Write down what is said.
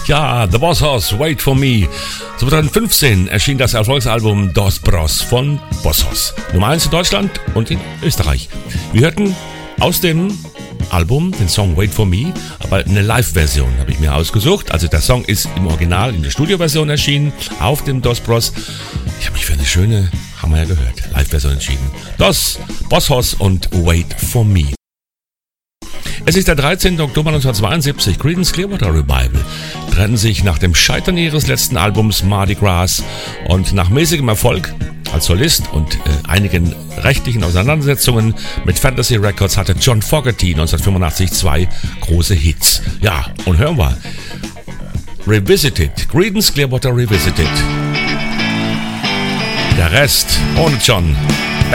Ja, The Boss Hoss, Wait For Me. 2015 erschien das Erfolgsalbum Dos Bros von Boss Hoss. Nummer 1 in Deutschland und in Österreich. Wir hörten aus dem Album den Song Wait For Me, aber eine Live-Version habe ich mir ausgesucht. Also der Song ist im Original in der Studioversion erschienen, auf dem Dos Bros. Ich habe mich für eine schöne, haben wir ja gehört, Live-Version entschieden. Das Boss Hoss und Wait For Me. Es ist der 13. Oktober 1972. Creedence Clearwater Revival trennen sich nach dem Scheitern ihres letzten Albums Mardi Gras und nach mäßigem Erfolg als Solist und einigen rechtlichen Auseinandersetzungen mit Fantasy Records hatte John Fogerty 1985 2 große Hits. Ja, und hören wir Revisited, Creedence Clearwater Revisited. Der Rest ohne John.